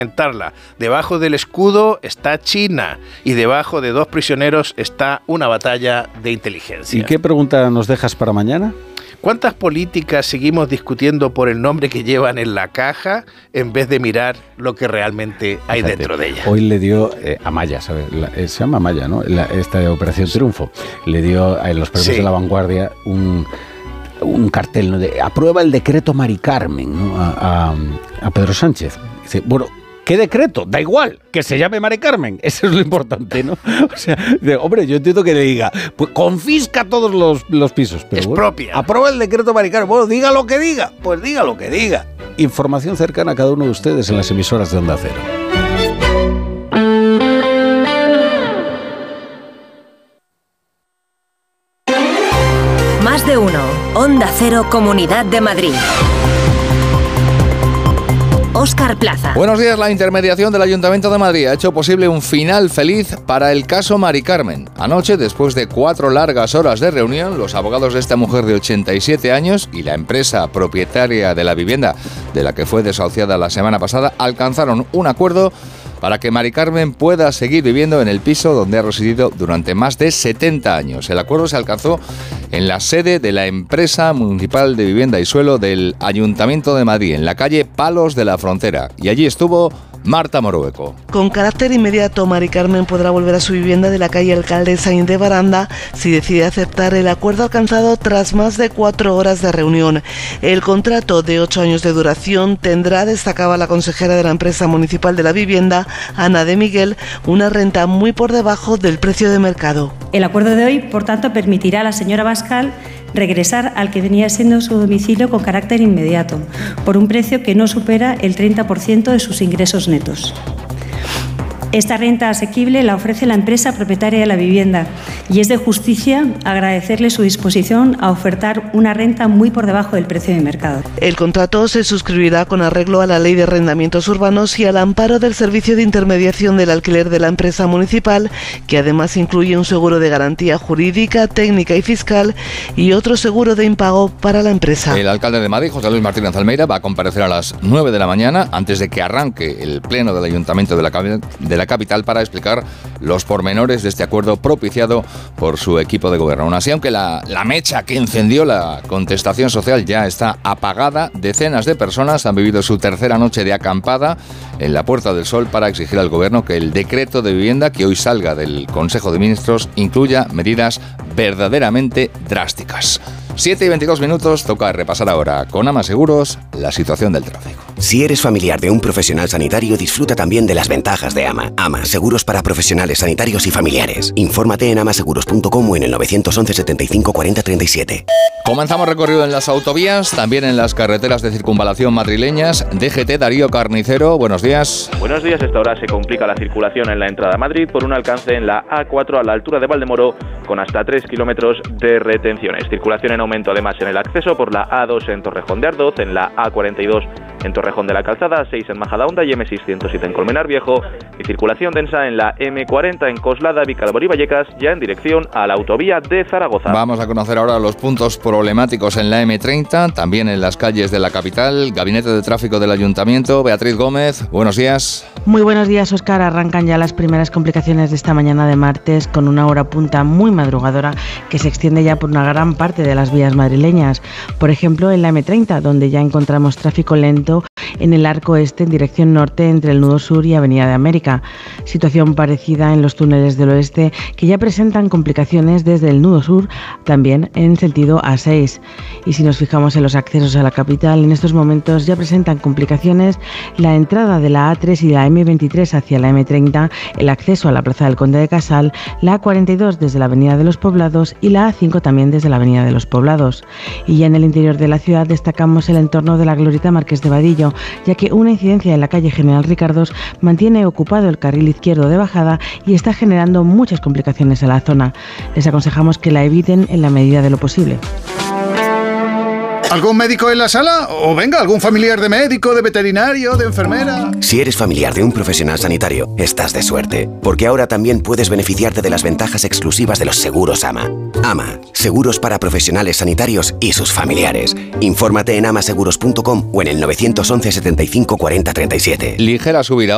Debajo del escudo está China y debajo de 2 prisioneros está una batalla de inteligencia. ¿Y qué pregunta nos dejas para mañana? ¿Cuántas políticas seguimos discutiendo por el nombre que llevan en la caja en vez de mirar lo que realmente hay dentro de ella? Hoy le dio a Maya, ¿sabes? Se llama Maya, ¿no? Esta Operación Triunfo. Le dio a los premios de La Vanguardia un cartel, ¿no? De aprueba el decreto Mari Carmen, ¿no? a Pedro Sánchez. Dice, bueno, ¿qué decreto? Da igual, que se llame Mari Carmen. Eso es lo importante, ¿no? O sea, hombre, yo entiendo que le diga, pues confisca todos los pisos. Pero expropia. Aprueba el decreto Mari Carmen. Bueno, diga lo que diga. Pues diga lo que diga. Información cercana a cada uno de ustedes en las emisoras de Onda Cero. Más de uno. Onda Cero, Comunidad de Madrid. Óscar Plaza. Buenos días. La intermediación del Ayuntamiento de Madrid ha hecho posible un final feliz para el caso Mari Carmen. Anoche, después de 4 largas horas de reunión, los abogados de esta mujer de 87 años y la empresa propietaria de la vivienda de la que fue desahuciada la semana pasada alcanzaron un acuerdo para que Mari Carmen pueda seguir viviendo en el piso donde ha residido durante más de 70 años. El acuerdo se alcanzó en la sede de la empresa municipal de vivienda y suelo del Ayuntamiento de Madrid, en la calle Palos de la Frontera. Y allí estuvo Marta Morueco. Con carácter inmediato, Mari Carmen podrá volver a su vivienda de la calle Alcalde Sainz de Baranda si decide aceptar el acuerdo alcanzado tras más de 4 horas de reunión. El contrato de 8 años de duración tendrá, destacaba la consejera de la empresa municipal de la vivienda, Ana de Miguel, una renta muy por debajo del precio de mercado. El acuerdo de hoy, por tanto, permitirá a la señora Bascal regresar al que venía siendo su domicilio con carácter inmediato, por un precio que no supera el 30% de sus ingresos netos. Esta renta asequible la ofrece la empresa propietaria de la vivienda y es de justicia agradecerle su disposición a ofertar una renta muy por debajo del precio de mercado. El contrato se suscribirá con arreglo a la Ley de Arrendamientos Urbanos y al amparo del Servicio de Intermediación del Alquiler de la empresa municipal, que además incluye un seguro de garantía jurídica, técnica y fiscal y otro seguro de impago para la empresa. El alcalde de Madrid, José Luis Martínez Almeida, va a comparecer a las 9 de la mañana antes de que arranque el pleno del Ayuntamiento de la capital para explicar los pormenores de este acuerdo propiciado por su equipo de gobierno. Aún así, aunque la mecha que encendió la contestación social ya está apagada, decenas de personas han vivido su tercera noche de acampada en la Puerta del Sol para exigir al gobierno que el decreto de vivienda que hoy salga del Consejo de Ministros incluya medidas verdaderamente drásticas. 7:22, toca repasar ahora con Ama Seguros la situación del tráfico. Si eres familiar de un profesional sanitario, disfruta también de las ventajas de AMA. AMA, seguros para profesionales sanitarios y familiares. Infórmate en amaseguros.com o en el 911 75 40 37. Comenzamos recorrido en las autovías, también en las carreteras de circunvalación madrileñas. DGT, Darío Carnicero, buenos días. Buenos días. Esta hora se complica la circulación en la entrada a Madrid por un alcance en la A4 a la altura de Valdemoro con hasta 3 kilómetros de retenciones. Circulación en aumento además en el acceso por la A2 en Torrejón de Ardoz, en la A42 en Torrejón de la Calzada, A6 en Majadahonda y M607 en Colmenar Viejo, y circulación densa en la M40 en Coslada, Vicálvaro y Vallecas, ya en dirección a la autovía de Zaragoza. Vamos a conocer ahora los puntos problemáticos en la M30, también en las calles de la capital. Gabinete de Tráfico del Ayuntamiento, Beatriz Gómez, buenos días. Muy buenos días, Óscar. Arrancan ya las primeras complicaciones de esta mañana de martes con una hora punta muy madrugadora que se extiende ya por una gran parte de las vías madrileñas. Por ejemplo, en la M30, donde ya encontramos tráfico lento en el arco este en dirección norte entre el nudo sur y Avenida de América. Situación parecida en los túneles del oeste que ya presentan complicaciones desde el nudo sur, también en sentido A6. Y si nos fijamos en los accesos a la capital, en estos momentos ya presentan complicaciones la entrada de la A3 y la M23 hacia la M30, el acceso a la Plaza del Conde de Casal, la A42 desde la Avenida de los Poblados y la A5 también desde la Avenida de los Poblados. Y ya en el interior de la ciudad destacamos el entorno de la Glorieta Marqués de Vadillo, ya que una incidencia en la calle General Ricardos mantiene ocupado el carril izquierdo de bajada y está generando muchas complicaciones en la zona. Les aconsejamos que la eviten en la medida de lo posible. ¿Algún médico en la sala? O venga, algún familiar de médico, de veterinario, de enfermera. Si eres familiar de un profesional sanitario, estás de suerte, porque ahora también puedes beneficiarte de las ventajas exclusivas de los seguros AMA. AMA, seguros para profesionales sanitarios y sus familiares. Infórmate en amaseguros.com o en el 911 75 40 37. Ligera subida